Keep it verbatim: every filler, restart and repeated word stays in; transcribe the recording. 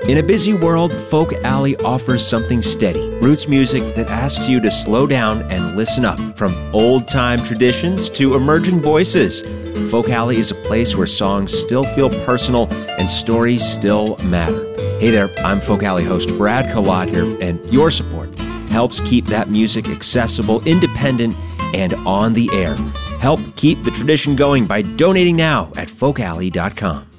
In a busy world, Folk Alley offers something steady, roots music that asks you to slow down and listen up. From old-time traditions to emerging voices, Folk Alley is a place where songs still feel personal and stories still matter. Hey there, I'm Folk Alley host Brad Kalad here, and your support helps keep that music accessible, independent, and on the air. Help keep the tradition going by donating now at folk alley dot com.